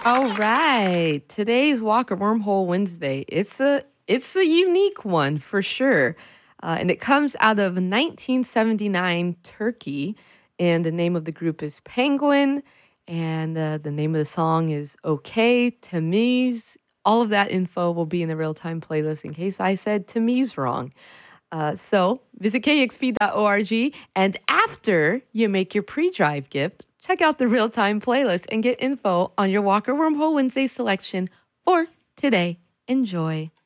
All right. Today's Walker Wormhole Wednesday. It's a unique one for sure. And it comes out of 1979 Turkey. And the name of the group is Penguin. And the name of the song is Okay, Tamiz. All of that info will be in the real time playlist in case I said Tamiz wrong. So visit kexp.org. And after you make your pre drive gift, check out the real time playlist and get info on your Walker Wormhole Wednesday selection for today. Enjoy.